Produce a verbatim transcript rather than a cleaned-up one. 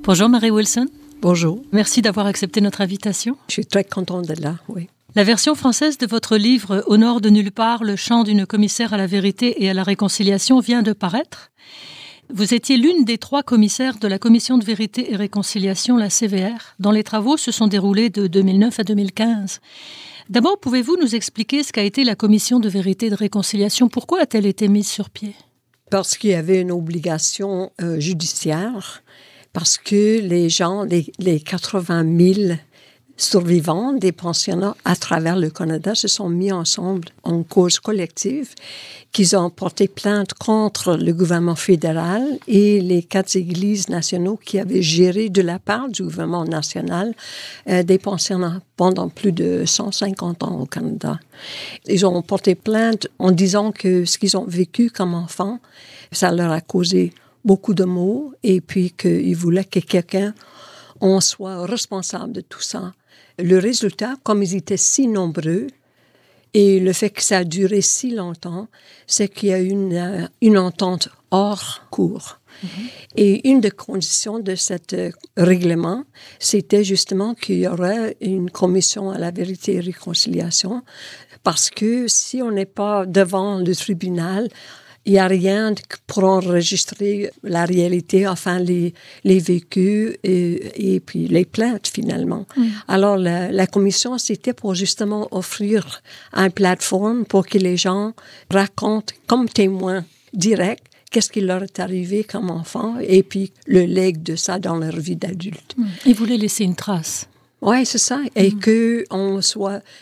Bonjour Marie Wilson. Bonjour. Merci d'avoir accepté notre invitation. Je suis très contente d'être là, oui. La version française de votre livre « Au nord de nulle part, le chant d'une commissaire à la vérité et à la réconciliation » vient de paraître. Vous étiez l'une des trois commissaires de la Commission de vérité et réconciliation, la C V R, dont les travaux se sont déroulés de deux mille neuf à deux mille quinze. D'abord, pouvez-vous nous expliquer ce qu'a été la Commission de vérité et de réconciliation? Pourquoi a-t-elle été mise sur pied? Parce qu'il y avait une obligation euh, judiciaire, parce que les gens, les, les quatre-vingt mille survivants des pensionnats à travers le Canada se sont mis ensemble en cause collective, qu'ils ont porté plainte contre le gouvernement fédéral et les quatre églises nationaux qui avaient géré de la part du gouvernement national euh, des pensionnats pendant plus de cent cinquante ans au Canada. Ils ont porté plainte en disant que ce qu'ils ont vécu comme enfants, ça leur a causé beaucoup de maux et puis qu'ils voulaient que quelqu'un en soit responsable de tout ça. Le résultat, comme ils étaient si nombreux et le fait que ça a duré si longtemps, c'est qu'il y a une, une entente hors cours. Mm-hmm. Et une des conditions de ce règlement, c'était justement qu'il y aurait une commission à la vérité et réconciliation parce que si on n'est pas devant le tribunal, il n'y a rien pour enregistrer la réalité, enfin les, les vécus et, et puis les plaintes finalement. Mm. Alors la, la commission, c'était pour justement offrir une plateforme pour que les gens racontent comme témoins directs qu'est-ce qui leur est arrivé comme enfant et puis le legs de ça dans leur vie d'adulte. Mm. Ils voulaient laisser une trace. Oui, c'est ça. Et mmh. qu'on soit